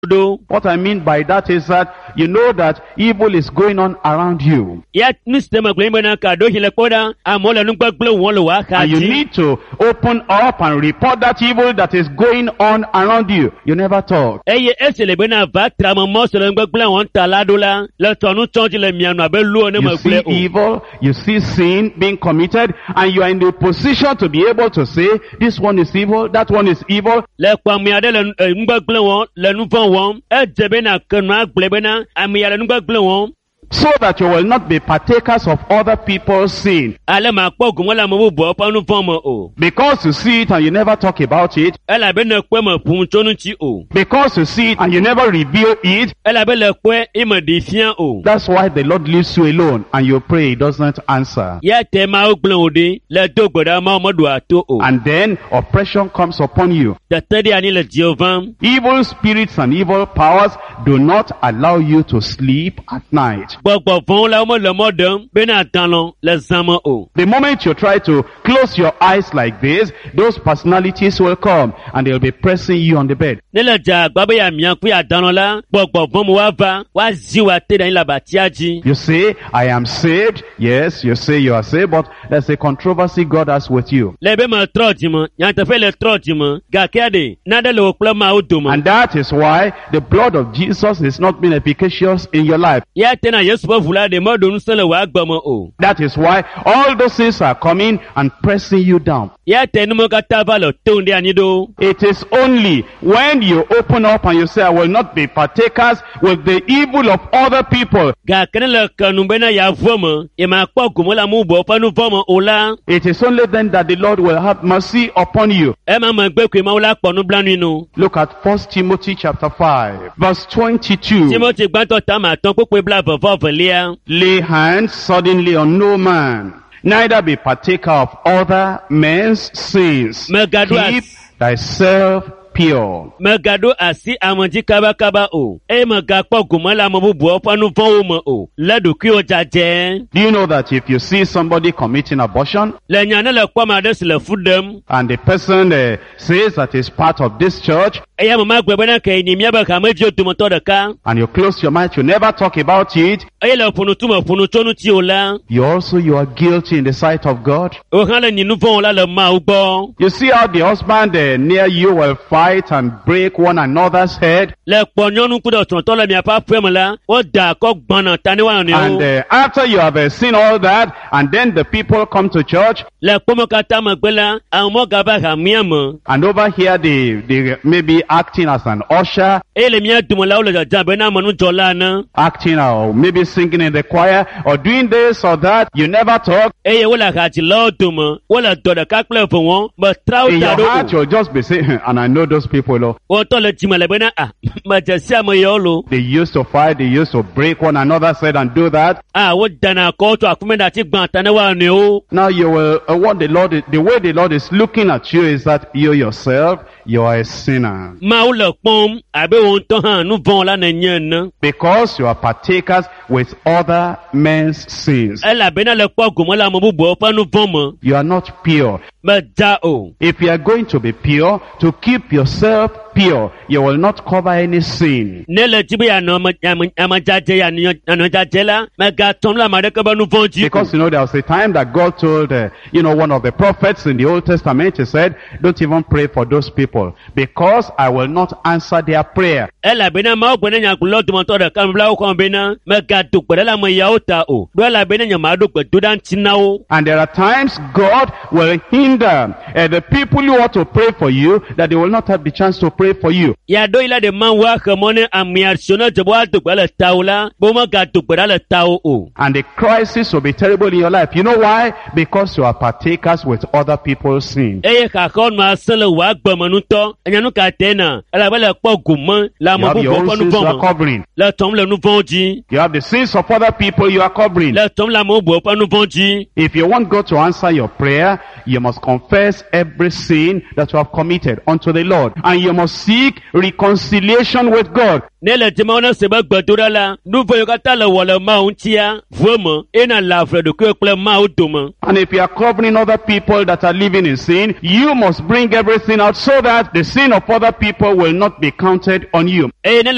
What I mean by that is that you know that evil is going on around you. And And you need to open up and report that evil that is going on around you. You never talk. You see evil, you see sin being committed, and you are in the position to be able to say, this one is evil, that one is evil. So that you will not be partakers of other people's sin. Because you see it and you never talk about it. Because you see it and you never reveal it. That's why the Lord leaves you alone and you pray, He doesn't answer. And then oppression comes upon you. Evil spirits and evil powers do not allow you to sleep at night. The moment you try to close your eyes like this, those personalities will come and they'll be pressing you on the bed. You say, I am saved. Yes, you say you are saved, but there's a controversy God has with you. And that is why the blood of Jesus is not being efficacious in your life. That is why all those things are coming and pressing you down. It is only when you open up and you say, I will not be partakers with the evil of other people. It is only then that the Lord will have mercy upon you. Look at 1 Timothy chapter 5, verse 22. Lay hands suddenly on no man, neither be partaker of other men's sins. Keep thyself pure. Do you know that if you see somebody committing abortion, and the person says that he's part of this church, and you close your mouth, you never talk about it, you are guilty in the sight of God. You see how the husband near you will fight and break one another's head. And after you have seen all that, and then the people come to church, and over here they may be acting as an usher, acting or maybe singing in the choir, or doing this or that. You never talk. In your heart you'll just be saying, and I know those people, they used to fight, they used to break one another's head and do that. Now you will what the way the Lord is looking at you is that you yourself, you are a sinner. Because you are partakers with other men's sins. You are not pure. If you are going to be pure, to keep yourself pure, you will not cover any sin. Because you know there was a time that God told one of the prophets in the Old Testament, he said, don't even pray for those people, because I will not answer their prayer. And there are times God will hinder the people who want to pray for you, that they will not have the chance to pray for you. And the crisis will be terrible in your life. You know why? Because you are partakers with other people's sin. You have your own sins you are covering. You have the sins of other people you are covering. If you want God to answer your prayer, you must confess every sin that you have committed unto the Lord. And you must seek reconciliation with God. And if you are covering other people that are living in sin, you must bring everything out so that the sin of other people will not be counted on you.